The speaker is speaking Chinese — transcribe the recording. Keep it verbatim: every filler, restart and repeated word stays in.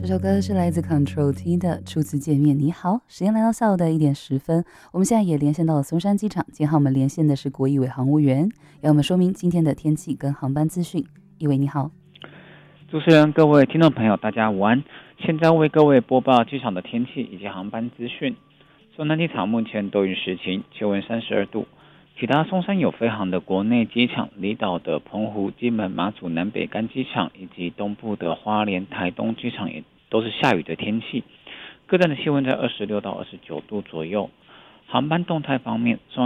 这首歌是来自 Control T 的《初次见面你好》。时间来到下午的一点十分，我们现在也连线到了松山机场。今天和我们连线的是国一伟航务员，要我们说明今天的天气跟航班资讯。一伟你好。 主持人、各位听众朋友，大家午安。现在为各位播报机场的天气以及航班资讯。松山机场目前多云时晴，气温三十二度。其他松山有飞航的国内机场，离岛的澎湖、金门、马祖南北干机场，以及东部的花莲、台东机场也都是下雨的天气。各站的气温在二十六到二十九度左右。航班动态方面，松